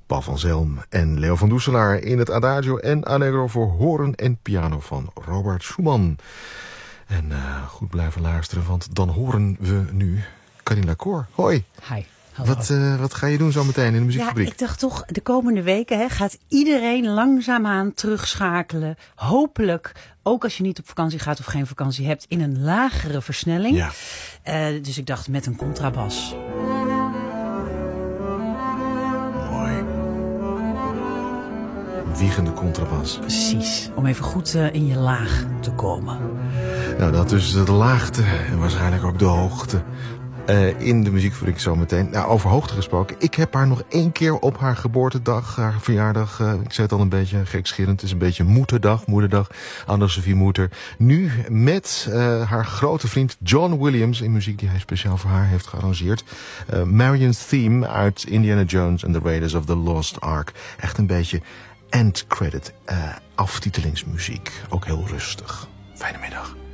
Paul van Zelm en Leo van Doeselaar in het Adagio en Allegro voor horen en piano van Robert Schumann. En goed blijven luisteren, want dan horen we nu Carine Lacour. Hoi. Hi. Hallo. Wat ga je doen zo meteen in de muziekfabriek? Ja, ik dacht toch, de komende weken gaat iedereen langzaamaan terugschakelen. Hopelijk, ook als je niet op vakantie gaat of geen vakantie hebt, in een lagere versnelling. Ja. Dus ik dacht met een contrabas. Mooi. Wiegende contrabas. Precies, om even goed in je laag te komen. Nou, dat is de laagte en waarschijnlijk ook de hoogte. In de muziekfabriek zometeen. Nou, over hoogte gesproken. Ik heb haar nog 1 keer op haar geboortedag, haar verjaardag. Ik zei het al een beetje gekscherend. Het is een beetje moederdag. Anne-Sophie Mutter. Nu met haar grote vriend John Williams in muziek die hij speciaal voor haar heeft gearrangeerd. Marion's Theme uit Indiana Jones and the Raiders of the Lost Ark. Echt een beetje end credit aftitelingsmuziek. Ook heel rustig. Fijne middag.